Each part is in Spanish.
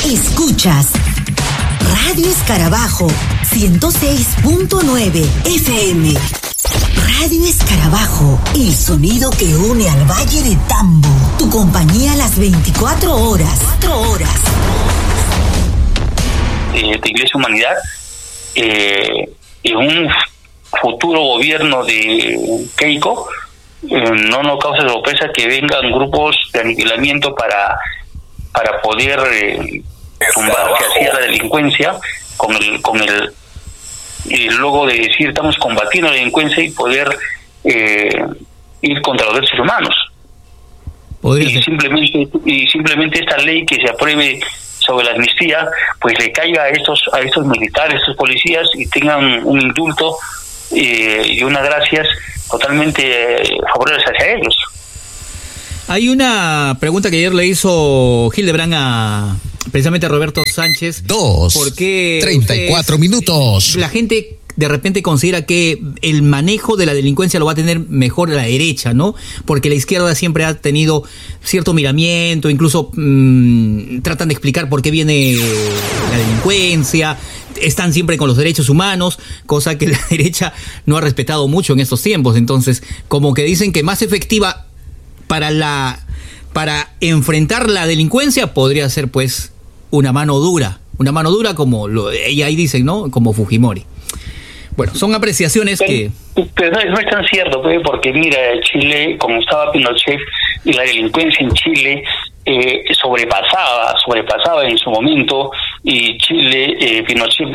Escuchas Radio Escarabajo 106.9 FM. Radio Escarabajo, el sonido que une al Valle de Tambo. Tu compañía a las 24 horas. De Iglesia Humanidad, en un futuro gobierno de Keiko, no nos causa sorpresa que vengan grupos de aniquilamiento para poder combatir hacia la delincuencia y luego de decir estamos combatiendo la delincuencia y poder ir contra los derechos humanos. Y simplemente esta ley que se apruebe sobre la amnistía, pues le caiga a estos militares, a estos policías, y tengan un indulto y unas gracias totalmente favorables hacia ellos. Hay una pregunta que ayer le hizo Hildebrand precisamente a Roberto Sánchez. 2:34 minutos. La gente de repente considera que el manejo de la delincuencia lo va a tener mejor la derecha, ¿no? Porque la izquierda siempre ha tenido cierto miramiento, incluso tratan de explicar por qué viene la delincuencia, están siempre con los derechos humanos, cosa que la derecha no ha respetado mucho en estos tiempos. Entonces, como que dicen que más efectiva para enfrentar la delincuencia podría ser pues una mano dura como ahí dicen, ¿no? Como Fujimori. Bueno, son apreciaciones que... Pero no es tan cierto, porque mira, Chile, como estaba Pinochet, y la delincuencia en Chile sobrepasaba en su momento, y Chile, Pinochet,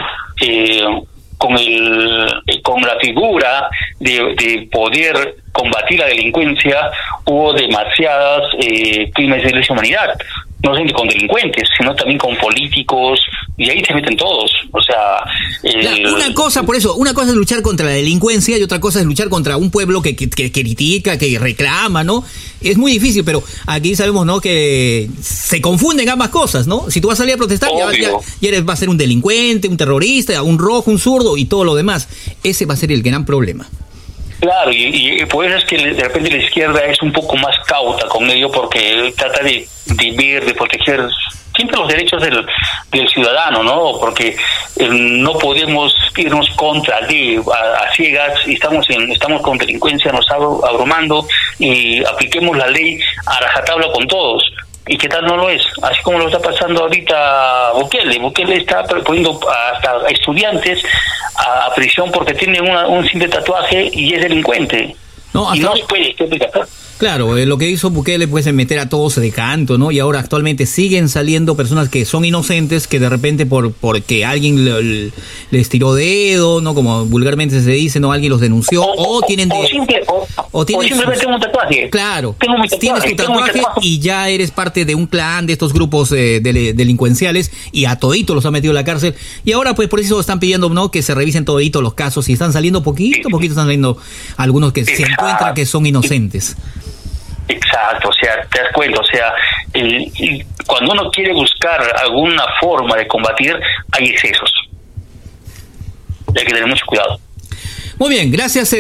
con la figura de poder combatir la delincuencia, hubo demasiadas crímenes de lesa humanidad, no solamente con delincuentes, sino también con políticos, y ahí se meten todos. O sea, una cosa es luchar contra la delincuencia y otra cosa es luchar contra un pueblo que critica, que reclama, ¿no? Es muy difícil, pero aquí sabemos, ¿no?, que se confunden ambas cosas, ¿no? Si tú vas a salir a protestar, ya vas a ser un delincuente, un terrorista, un rojo, un zurdo y todo lo demás. Ese va a ser el gran problema. Claro, y por eso es que de repente la izquierda es un poco más cauta con ello, porque trata de ver, de proteger siempre los derechos del ciudadano, ¿no? Porque no podemos irnos contra a ciegas, y estamos con delincuencia, nos está abrumando, y apliquemos la ley a rajatabla con todos. ¿Y qué tal no lo es? Así como lo está pasando ahorita Bukele está poniendo hasta a estudiantes a prisión porque tienen un simple tatuaje y es delincuente. No se puede. Claro, lo que hizo Bukele pues es meter a todos de canto, ¿no? Y ahora actualmente siguen saliendo personas que son inocentes, que de repente porque alguien les tiró dedo, ¿no? Como vulgarmente se dice, ¿no? Alguien los denunció, o simplemente tengo un tatuaje. Claro, tienes tu tatuaje y ya eres parte de un clan de estos grupos delincuenciales, y a todito los ha metido a la cárcel. Y ahora pues por eso están pidiendo, ¿no?, que se revisen todito los casos, y están saliendo poquito están saliendo algunos que se encuentran que son inocentes. Exacto, o sea, te das cuenta, o sea, cuando uno quiere buscar alguna forma de combatir, hay excesos. Hay que tener mucho cuidado. Muy bien, gracias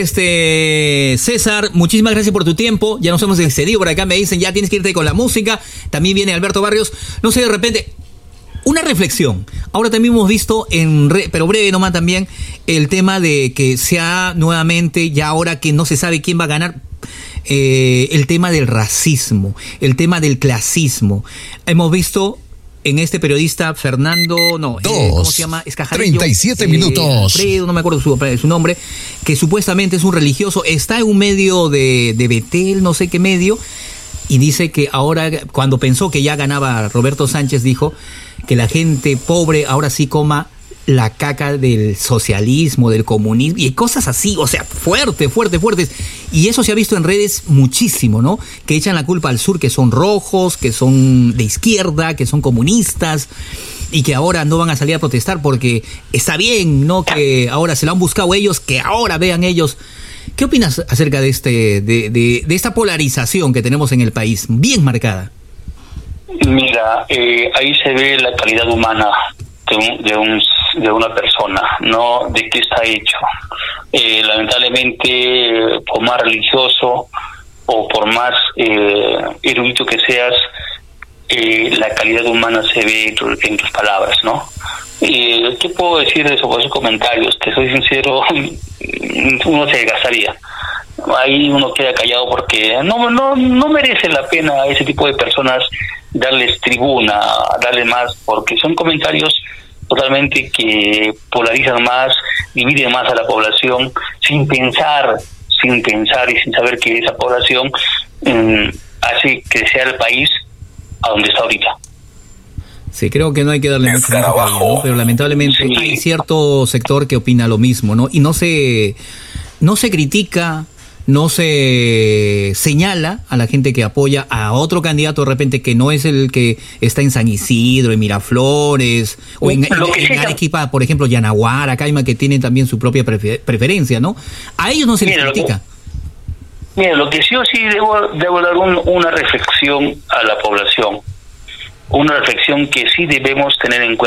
César, muchísimas gracias por tu tiempo. Ya nos hemos excedido por acá, me dicen ya tienes que irte con la música. También viene Alberto Barrios. No sé, de repente, una reflexión. Ahora también hemos visto, pero breve nomás también, el tema de que sea nuevamente, ya ahora que no se sabe quién va a ganar, el tema del racismo, el tema del clasismo. Hemos visto en este periodista Fernando, ¿cómo se llama? Escajarillo, 37 minutos. Alfredo, no me acuerdo su nombre, que supuestamente es un religioso, está en un medio de Betel, no sé qué medio, y dice que ahora, cuando pensó que ya ganaba Roberto Sánchez, dijo que la gente pobre ahora sí coma la caca del socialismo, del comunismo y cosas así, o sea, fuertes. Y eso se ha visto en redes muchísimo, ¿no? Que echan la culpa al sur, que son rojos, que son de izquierda, que son comunistas, y que ahora no van a salir a protestar porque está bien, ¿no? Que ahora se lo han buscado ellos, que ahora vean ellos. ¿Qué opinas acerca de de esta polarización que tenemos en el país, bien marcada? Mira, ahí se ve la calidad humana de una persona, ¿no? De qué está hecho. Lamentablemente, por más religioso o por más erudito que seas, la calidad humana se ve en tus palabras, ¿no? ¿Qué puedo decir de esos comentarios? Te soy sincero, uno se desgastaría. Ahí uno queda callado porque no merece la pena a ese tipo de personas darles tribuna, darles más, porque son comentarios totalmente que polarizan más, dividen más a la población sin pensar y sin saber que esa población hace crecer el país a donde está ahorita. Sí, creo que no hay que darle mucho cariño, ¿no? Pero lamentablemente sí, hay cierto sector que opina lo mismo, ¿no? Y no se critica, no se señala a la gente que apoya a otro candidato de repente que no es el que está en San Isidro, en Miraflores, o en Arequipa, por ejemplo, Yanaguara, Caima, que tienen también su propia preferencia, ¿no? A ellos no se les critica. Mira, lo que sí o sí debo dar una reflexión a la población, una reflexión que sí debemos tener en cuenta